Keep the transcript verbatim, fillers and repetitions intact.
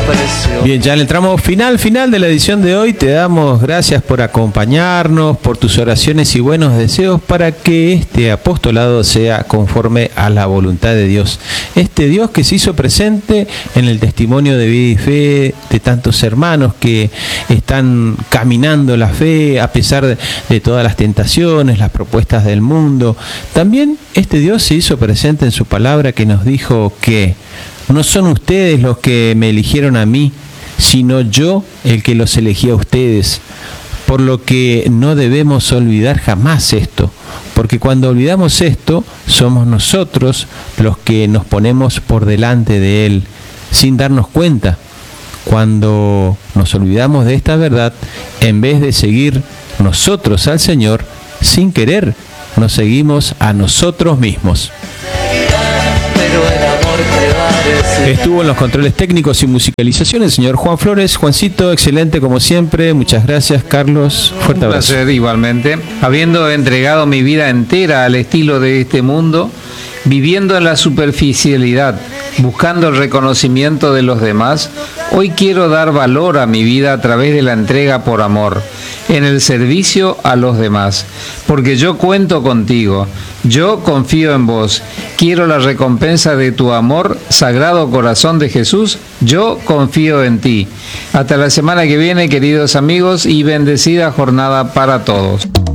precio. Bien, ya en el tramo final, final de la edición de hoy, te damos gracias por acompañarnos, por tus oraciones y buenos deseos para que este apostolado sea conforme a la voluntad de Dios. Este Dios que se hizo presente en el testimonio de vida y fe de tantos hermanos que están caminando la fe a pesar de, de todas las tentaciones, las propuestas del mundo. También este Dios se hizo presente en su palabra que nos dijo que no son ustedes los que me eligieron a mí, sino yo el que los elegí a ustedes. Por lo que no debemos olvidar jamás esto, porque cuando olvidamos esto, somos nosotros los que nos ponemos por delante de Él, sin darnos cuenta. Cuando nos olvidamos de esta verdad, en vez de seguir nosotros al Señor, sin querer, nos seguimos a nosotros mismos. Estuvo en los controles técnicos y musicalización el señor Juan Flores. Juancito, excelente como siempre. Muchas gracias, Carlos. Fuerte abrazo. Un placer, igualmente. Habiendo entregado mi vida entera al estilo de este mundo, viviendo en la superficialidad, buscando el reconocimiento de los demás, hoy quiero dar valor a mi vida a través de la entrega por amor, en el servicio a los demás, porque yo cuento contigo, yo confío en vos, quiero la recompensa de tu amor, Sagrado Corazón de Jesús, yo confío en ti. Hasta la semana que viene, queridos amigos, y bendecida jornada para todos.